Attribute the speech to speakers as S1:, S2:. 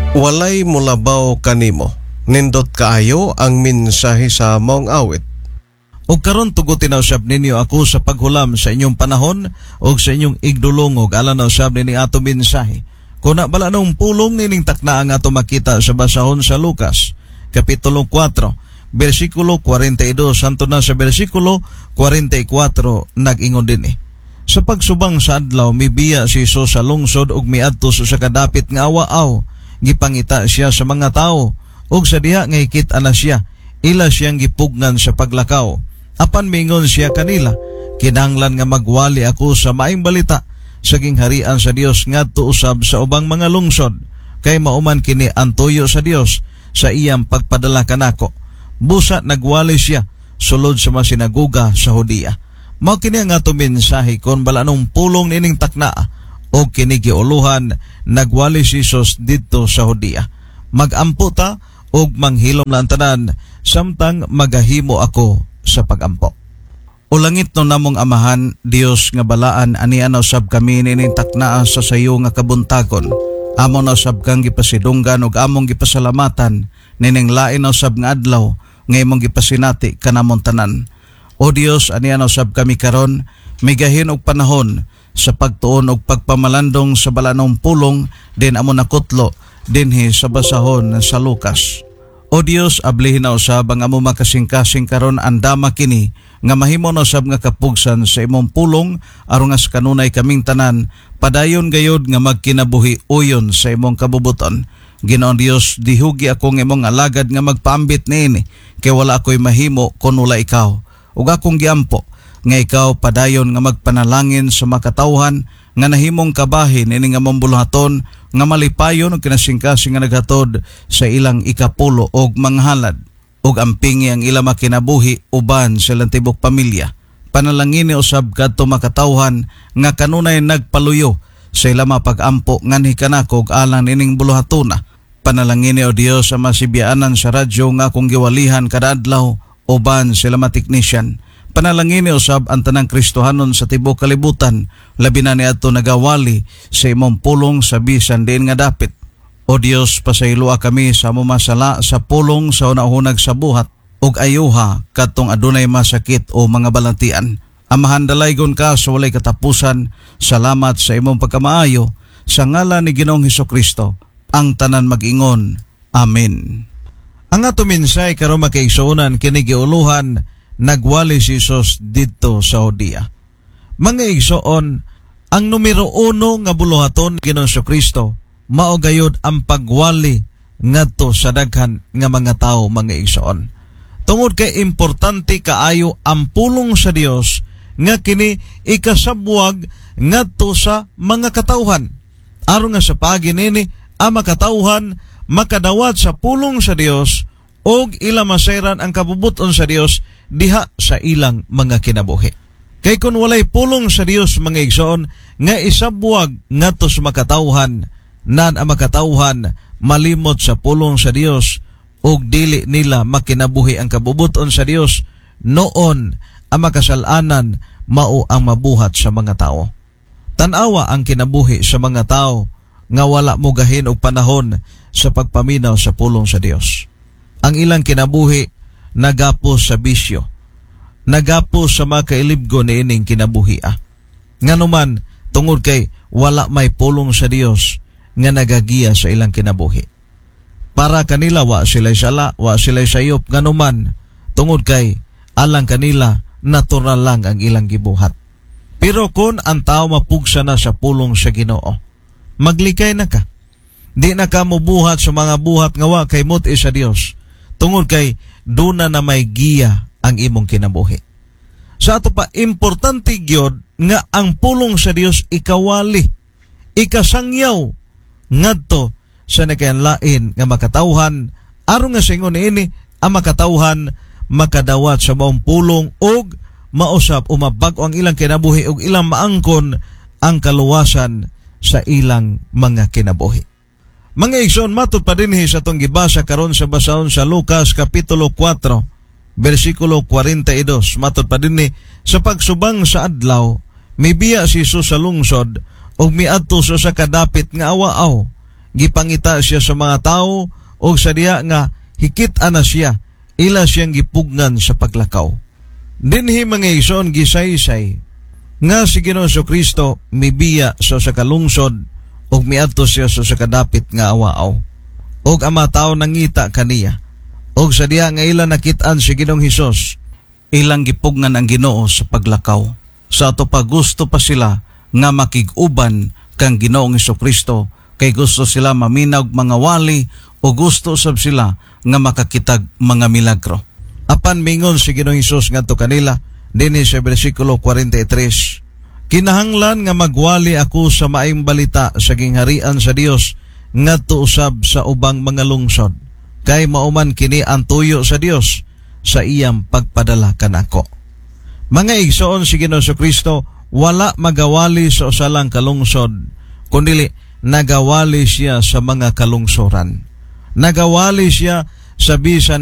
S1: Walay mulabaw kanimo, nindot kaayo ang mensahe sa maong awit.
S2: O karon tugutin na usab ninyo ako sa paghulam sa inyong panahon o sa inyong igdulongog alang na usab nini ato mensahe. Kuna bala nung pulong nining takna ang ato makita sa basahon sa Lucas, Kapitulo 4, versikulo 42, santo na sa versikulo 44, nag-ingon din Sa pagsubang sa adlaw, mibiya si Jesus sa lungsod ug miadto sa kadapit nga awaaw. Gipangita siya sa mga tao ug sa diha nga hikit-an na siya, ila siyang gipugnan sa paglakaw. Apan mingon siya kanila, kinahanglan nga magwali ako sa maayong balita sa gingharian sa Dios ngadto usab sa ubang mga lungsod, kay mauman kini ang tuyo sa Dios sa iyang pagpadala kanako. Busa nagwali siya sulod sa mga sinagoga sa Hudiya. Mao kini ang ato mensahe kon bala nung pulong nining takna o kini giuluhan nagwali si Jesus didto sa Hudiya. Magampo ta og manghilom lang tanan samtang magahimo ako sa pagampo. O langit no namong amahan, Dios nga balaan aniya na usab kami nining taknaa sa sayo nga kabuntagon. Amon na usab kang gipasidunggan ug among gipasalamatan nining lain na usab nga adlaw nga imong gipasinati kanamong tanan. O Dios, aniya na usab kami karon migahin og panahon sa pagtuon og pagpamalandong sa balanong pulong din amon nakutlo dinhi sa basahon sa Lucas. O Dios, ablihin na usab ang amo makasing-kasing karon andama kini nga mahimo na usab nga kapugsan sa imong pulong aron nga sa kanunay kaming tanan padayon gayud nga magkinabuhi uyon sa imong kabubuton. Ginoong Dios, dihugi akong imong alagad nga magpaambit niini kay wala ako'y mahimo kun wala ikaw. Ug akong giampo nga ikaw padayon nga magpanalangin sa makatawhan nga nahimong kabahin ini nga mambuluhaton nga malipayon og kinasingkasing nga naghatod sa ilang ikapulo og manghalad ug ampingi ang ilang makinabuhi uban sa ilang tibok pamilya. Panalangin ni usab kadto makatawhan nga kanunay nagpaluyo sa ilang mapag-ampo nganhi kanako og alang nining buluhatona. Panalangin ni o Dios sa masibiyaanan sa radyo nga akong giwalihan kada adlaw uban sa ilang technician. Panalangin ni usab ang tanang Kristohanon sa tibok kalibutan, labi na niadto nagawali sa imong pulong sa bisan diin nga dapit. O Dios, pasayloa kami sa mumasala sa pulong sa unahunag sa buhat ug ayuha katong adunay masakit o mga balantian. Amahan dalaygon ka sa walay katapusan. Salamat sa imong pagkamaayo sa ngalan ni Ginoong Hesukristo. Ang tanan mag-ingon. Amen. Ang ato minsay karon makaigsuonan kini giuluhan nagwali si Jesus dito sa Hudiya. Mga igsoon, ang numero 1 nga buluhaton Ginoong Kristo mao gayud ang pagwali ngadto sa daghan nga mga tawo, mga igsoon. Tungod kay importante kaayo ang pulong sa Dios nga kini ikasabwag ngadto sa mga katawhan. Aron nga sa paginini ang makatawhan makadawat sa pulong sa Dios og ila masayran ang kabubuton sa Dios diha sa ilang mga kinabuhi. Kay kung walay pulong sa Dios, mga igsoon, nga isabwag ngadto sa makatawhan, nan ang makatawhan malimot sa pulong sa Dios ug dili nila makinabuhi ang kabubuton sa Dios, noon ang makasalanan mao ang mabuhat sa mga tao. Tanawa ang kinabuhi sa mga tao nga wala mo gahin og panahon sa pagpaminaw sa pulong sa Dios. Ang ilang kinabuhi nagapos sa bisyo, nagapos sa mga kailibgo ni ining kinabuhi. Nganuman tungod kay wala may pulong sa Dios nga nagagiya sa ilang kinabuhi. Para kanila wa sila'y sala, wa sila'y sayop, nganuman tungod kay alang kanila natural lang ang ilang gibuhat. Pero kung ang tao mapugsa na sa pulong sa Ginoo, maglikay na ka. Di na ka mubuhat sa mga buhat nga wa kay muti sa Dios. Tungod kay duna na may giya ang imong kinabuhi. Sa ato pa, importante gyud nga ang pulong sa Dios ikawali, ikasangyaw ngadto sa nakayanlain nga makatawhan, aron nga singon ini ang makatawhan makadawat sa maong pulong og mausap umabag-o ang ilang kinabuhi og ilang maangkon ang kaluwasan sa ilang mga kinabuhi. Mga igsoon, matod pa dinhi sa itong gibasa karon sa basahon sa Lucas Kapitulo 4, versikulo 42. Matod pa dinhi, sa pagsubang sa adlaw, mibiya si Jesus sa lungsod ug miadto sa kadapit nga awaaw. gipangita siya sa mga tao o sa diya nga hikit-an na siya, ila siyang gipugnan sa paglakaw. Dinhi mga igsoon gisaysay nga si Ginoong Kristo mibiya sa kalungsod ug miadto siya sa kadapit nga awaaw. Og ang mga tao nangita kaniya. Og sa diya nga ila nakit-an si Ginoong Hesus, ilang gipugnan ang Ginoo sa paglakaw. Sa ato pa gusto pa sila nga makig-uban kang Ginoong Kristo, kay gusto sila maminaw mga wali o gusto sab sila nga makakitag mga milagro. Apan mingon si Ginoong Hesus ngadto kanila dinhi sa bersikulo 43, kinahanglan nga magwali ako sa maayong balita sa gingharian sa Dios ngadto usab sa ubang mga lungsod, kay mauman kini ang tuyo sa Dios sa iyang pagpadala kanako. Mga igsoon si Ginoong Kristo wala magawali sa usalang kalungsod, kundi nagawali siya sa mga kalungsoran. Nagawali siya sa bisan